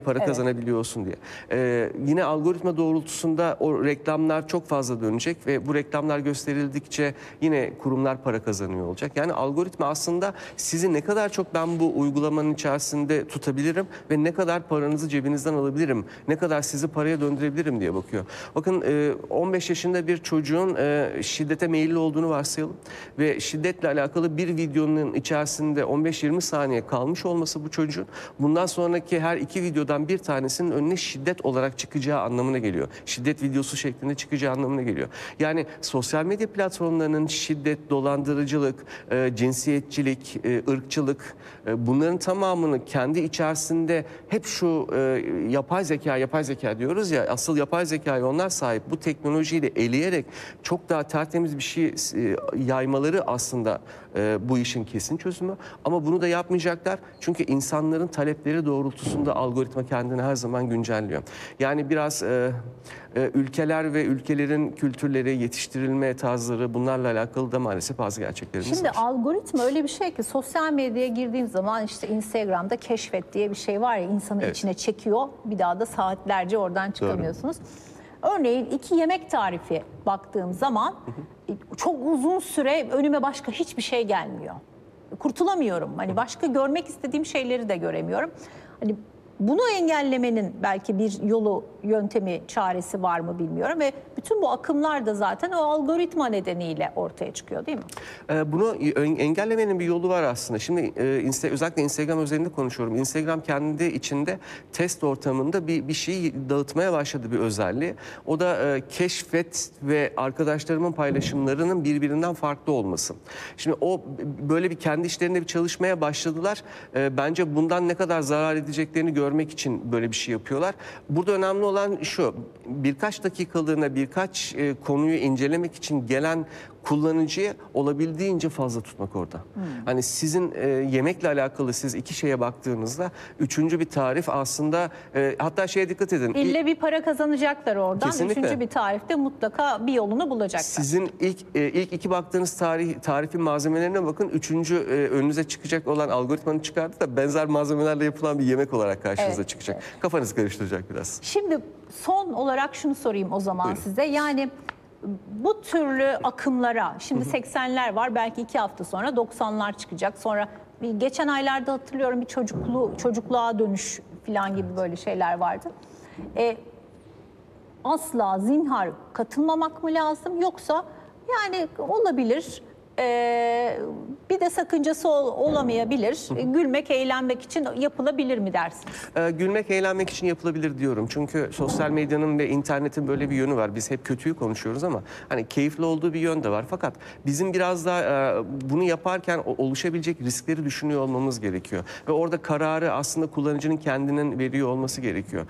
para Evet. kazanabiliyorsun diye. Yine algoritma doğrultusunda o reklamlar çok fazla dönecek ve bu reklamlar gösterildikçe yine kurumlar para kazanıyor olacak. Yani algoritma aslında sizi ne kadar çok ben bu uygulamanın içerisinde tutabilirim ve ne kadar paranızı cebinizden alabilirim, ne kadar sizi paraya döndürebilirim diye bakıyor. Bakın 15 yaşında bir çocuğun şiddete meyilli olduğunu varsayalım ve şiddetle alakalı bir videonun içerisinde 15-20 saniye kalmış olması bu çocuğun bundan sonraki her iki videodan bir tanesinin önüne şiddet olarak çıkacağı anlamına geliyor. Şiddet videosu şeklinde çıkacağı anlamına geliyor. Yani sosyal medya platformlarının şiddet, dolandırıcılık, cinsiyetçilik, ırkçılık bunların tamamını kendi içerisinde hep şu yapay zeka diyoruz ya, asıl yapay zekaya onlar sahip, bu teknolojiyle eleyerek çok daha tertemiz bir şey yaymaları aslında bu işin kesin çözümü. Ama bunu da yapmayacaklar çünkü insanların talepleri doğrultusunda algoritma kendini her zaman güncelliyor. Yani biraz ülkeler ve ülkelerin kültürleri, yetiştirilme tarzları, bunlarla alakalı da maalesef bazı gerçeklerimiz Şimdi var. algoritma öyle bir şey ki sosyal medyaya girdiğin zaman işte Instagram'da keşfet diye bir şey var ya, insanı Evet. içine çekiyor. Bir daha da saatlerce oradan çıkamıyorsunuz. Örneğin 2 yemek tarifi baktığım zaman çok uzun süre önüme başka hiçbir şey gelmiyor. Kurtulamıyorum. Hani başka görmek istediğim şeyleri de göremiyorum. Hani bunu engellemenin belki bir yolu, yöntemi, çaresi var mı bilmiyorum ve bütün bu akımlar da zaten o algoritma nedeniyle ortaya çıkıyor, değil mi? Bunu engellemenin bir yolu var aslında. Şimdi özellikle Instagram özelinde konuşuyorum. Instagram kendi içinde test ortamında bir şeyi dağıtmaya başladı, bir özelliği. O da keşfet ve arkadaşlarımın paylaşımlarının birbirinden farklı olması. Şimdi o böyle bir kendi işlerinde bir çalışmaya başladılar. Bence bundan ne kadar zarar edeceklerini görmek için böyle bir şey yapıyorlar. Burada önemli olan şu: birkaç dakikalığına birkaç konuyu incelemek için gelen kullanıcıyı olabildiğince fazla tutmak orada. Hani sizin yemekle alakalı siz iki şeye baktığınızda üçüncü bir tarif aslında hatta şeye dikkat edin. İlle bir para kazanacaklar oradan. Kesinlikle. Üçüncü bir tarifte mutlaka bir yolunu bulacaklar. Sizin ilk iki baktığınız tarifin malzemelerine bakın. Üçüncü önünüze çıkacak olan algoritmanın çıkardığı da benzer malzemelerle yapılan bir yemek olarak karşınıza çıkacak. Evet. Kafanızı karıştıracak biraz. Şimdi son olarak şunu sorayım o zaman. Buyurun. Size. Yani bu türlü akımlara, şimdi 80'ler var, belki 2 hafta sonra 90'lar çıkacak. Sonra geçen aylarda hatırlıyorum bir çocukluğa dönüş falan gibi böyle şeyler vardı. Asla zinhar katılmamak mı lazım, yoksa yani olabilir, bir de sakıncası olamayabilir, gülmek, eğlenmek için yapılabilir mi dersiniz? Gülmek, eğlenmek için yapılabilir diyorum. Çünkü sosyal medyanın ve internetin böyle bir yönü var. Biz hep kötüyü konuşuyoruz ama hani keyifli olduğu bir yön de var. Fakat bizim biraz da bunu yaparken oluşabilecek riskleri düşünüyor olmamız gerekiyor. Ve orada kararı aslında kullanıcının kendinin veriyor olması gerekiyor.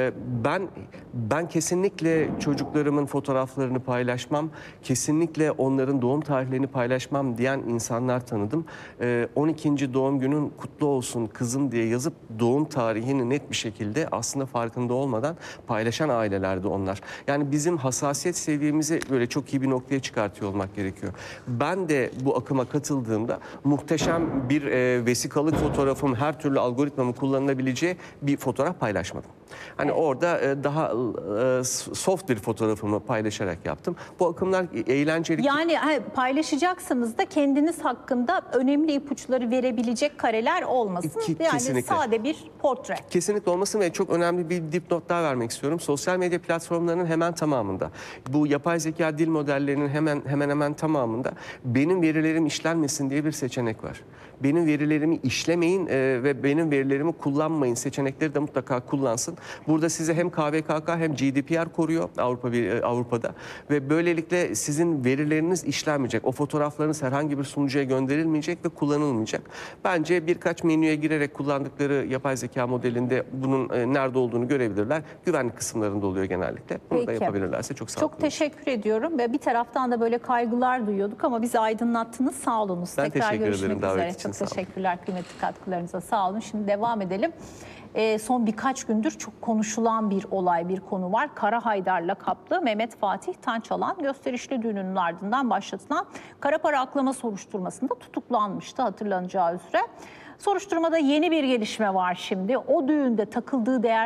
Ben kesinlikle çocuklarımın fotoğraflarını paylaşmam, kesinlikle onların doğum tarihlerini paylaşmam diyen insanlar tanıdım. 12. doğum günün kutlu olsun kızım diye yazıp doğum tarihini net bir şekilde aslında farkında olmadan paylaşan ailelerde onlar. Yani bizim hassasiyet seviyemizi böyle çok iyi bir noktaya çıkartıyor olmak gerekiyor. Ben de bu akıma katıldığımda muhteşem bir vesikalık fotoğrafım, her türlü algoritmamın kullanılabileceği bir fotoğraf paylaşmadım. Hani orada daha soft bir fotoğrafımı paylaşarak yaptım. Bu akımlar eğlenceli. Yani paylaşacaksınız da kendiniz hakkında önemli ipuçları verebilecek kareler olmasın. Yani Kesinlikle. sade bir portre. Kesinlikle olmasın ve çok önemli bir dipnot daha vermek istiyorum. Sosyal medya platformlarının hemen tamamında, bu yapay zeka dil modellerinin hemen tamamında benim verilerim işlenmesin diye bir seçenek var. Benim verilerimi işlemeyin ve benim verilerimi kullanmayın seçenekleri de mutlaka kullansın. Burada size hem KVKK hem GDPR koruyor Avrupa'da ve böylelikle sizin verileriniz işlenmeyecek. O fotoğraflarınız herhangi bir sunucuya gönderilmeyecek ve kullanılmayacak. Bence birkaç menüye girerek kullandıkları yapay zeka modelinde bunun nerede olduğunu görebilirler. Güvenlik kısımlarında oluyor genellikle. Bunu da yapabilirlerse çok sağlıklı. Çok teşekkür ediyorum ve bir taraftan da böyle kaygılar duyuyorduk ama bizi aydınlattınız. Sağ olunuz. Ben Tekrar teşekkür görüşmek ederim davet üzere. için. Çok teşekkürler kıymetli katkılarınıza. Sağ olun. Şimdi devam edelim. Son birkaç gündür çok konuşulan bir olay, bir konu var. Kara Haydar lakaplı Mehmet Fatih Tançalan gösterişli düğününün ardından başlatılan kara para aklama soruşturmasında tutuklanmıştı, hatırlanacağı üzere. Soruşturmada yeni bir gelişme var şimdi. O düğünde takıldığı değer